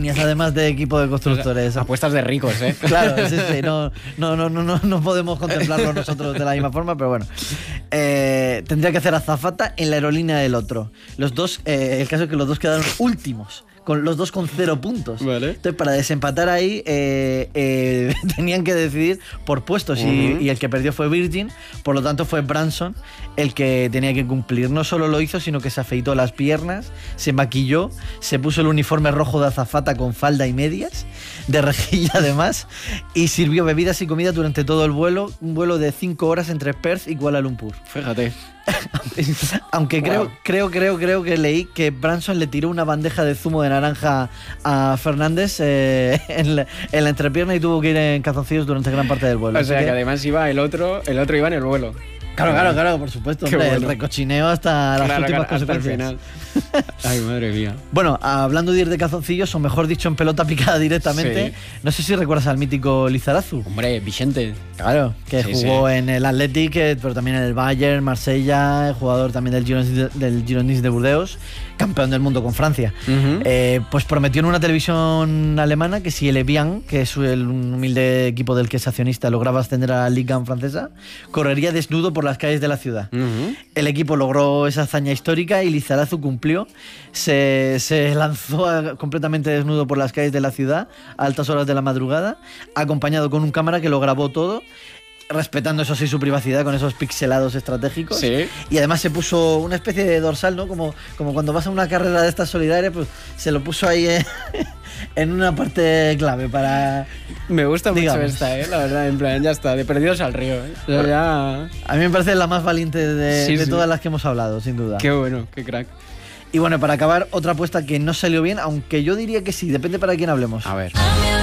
aerolíneas, además de equipo de constructores. Apuestas de ricos, ¿eh? Claro, sí. No podemos contemplarlo nosotros de la misma forma, pero bueno. Tendría que hacer azafata en la aerolínea del otro. Los dos, el caso es que los dos quedaron últimos. Los dos con 0 puntos. Vale. Entonces, para desempatar ahí, tenían que decidir por puestos y el que perdió fue Virgin. Por lo tanto, fue Branson el que tenía que cumplir. No solo lo hizo, sino que se afeitó las piernas, se maquilló, se puso el uniforme rojo de azafata con falda y medias, de rejilla además, y sirvió bebidas y comida durante todo el vuelo. Un vuelo de 5 horas entre Perth y Kuala Lumpur. Fíjate. Aunque Wow. creo que leí que Branson le tiró una bandeja de zumo de naranja a Fernández en la entrepierna y tuvo que ir en calzoncillos durante gran parte del vuelo. O sea, que además iba el otro iba en el vuelo. Claro, por supuesto. Qué Hombre, bueno. el recochineo hasta las últimas hasta el consecuencias. final. Ay, madre mía. Bueno, hablando de ir de calzoncillos, o mejor dicho, en pelota picada directamente, Sí. no sé si recuerdas al mítico Lizarazu. Hombre, Vicente. Claro, que Sí, jugó en el Athletic, pero también en el Bayern, Marsella, jugador también del Girondins de Burdeos, campeón del mundo con Francia. Pues prometió en una televisión alemana que si el Evian, que es el humilde equipo del que es accionista, lograba ascender a la Liga francesa, correría desnudo por las calles de la ciudad. El equipo logró esa hazaña histórica y Lizarazu cumplió. Se lanzó completamente desnudo por las calles de la ciudad a altas horas de la madrugada, acompañado con un cámara que lo grabó todo, respetando eso sí su privacidad con esos pixelados estratégicos. Sí. Y además se puso una especie de dorsal, ¿no? Como cuando vas a una carrera de estas solidarias, pues se lo puso ahí en una parte clave para... Me gusta Digamos. mucho esta, la verdad, en plan, ya está, de perdidos al río, O sea, ya... A mí me parece la más valiente de Sí. todas las que hemos hablado, sin duda. Qué bueno, qué crack. Y bueno, para acabar, otra apuesta que no salió bien, aunque yo diría que sí, depende para quién hablemos. A ver.